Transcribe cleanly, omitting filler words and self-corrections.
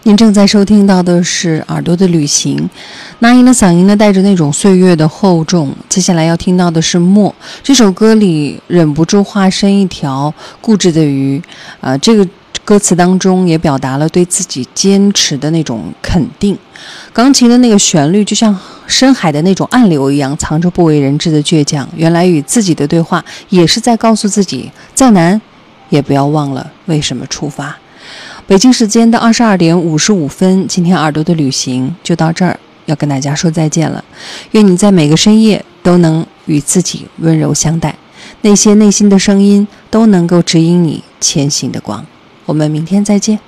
您正在收听到的是耳朵的旅行，那英的嗓音呢带着那种岁月的厚重。接下来要听到的是默，这首歌里忍不住化身一条固执的鱼，这个歌词当中也表达了对自己坚持的那种肯定。钢琴的那个旋律就像深海的那种暗流一样，藏着不为人知的倔强。原来与自己的对话也是在告诉自己，再难也不要忘了为什么出发。北京时间的22点55分，今天耳朵的旅行就到这儿，要跟大家说再见了。愿你在每个深夜都能与自己温柔相待，那些内心的声音都能够指引你前行的光。我们明天再见。